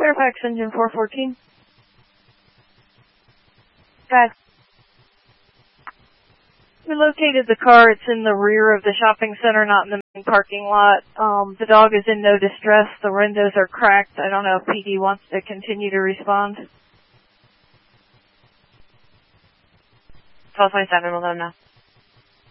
Fairfax engine 414. Guys. We located the car. It's in the rear of the shopping center, not in the main parking lot. The dog is in no distress. The windows are cracked. I don't know if PD wants to continue to respond. 1227, we'll let him know.